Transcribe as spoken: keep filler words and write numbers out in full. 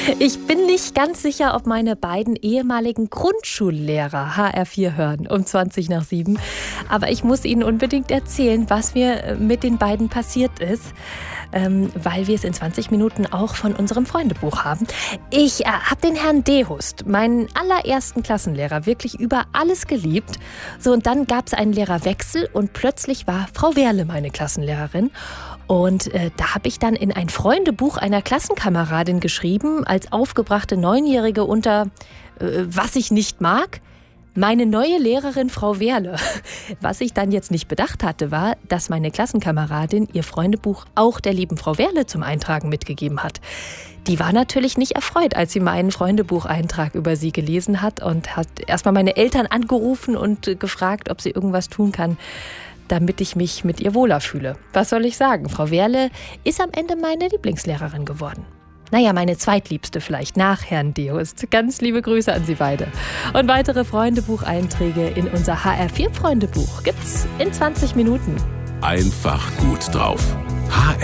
Ich bin nicht ganz sicher, ob meine beiden ehemaligen Grundschullehrer H R vier hören um zwanzig nach sieben. Aber ich muss Ihnen unbedingt erzählen, was mir mit den beiden passiert ist, ähm, weil wir es in zwanzig Minuten auch von unserem Freundebuch haben. Ich äh, habe den Herrn Dehust, meinen allerersten Klassenlehrer, wirklich über alles geliebt. So, und dann gab es einen Lehrerwechsel und plötzlich war Frau Werle meine Klassenlehrerin. Und äh, da habe ich dann in ein Freundebuch einer Klassenkameradin geschrieben, als aufgebrachte Neunjährige unter äh, was ich nicht mag, meine neue Lehrerin Frau Werle. Was ich dann jetzt nicht bedacht hatte, war, dass meine Klassenkameradin ihr Freundebuch auch der lieben Frau Werle zum Eintragen mitgegeben hat. Die war natürlich nicht erfreut, als sie meinen Freundebucheintrag über sie gelesen hat und hat erstmal meine Eltern angerufen und äh, gefragt, ob sie irgendwas tun kann, damit ich mich mit ihr wohler fühle. Was soll ich sagen? Frau Werle ist am Ende meine Lieblingslehrerin geworden. Naja, meine zweitliebste vielleicht, nach Herrn Dehust. Ganz liebe Grüße an Sie beide. Und weitere Freundebucheinträge in unser H R vier Freundebuch gibt's in zwanzig Minuten. Einfach gut drauf. H R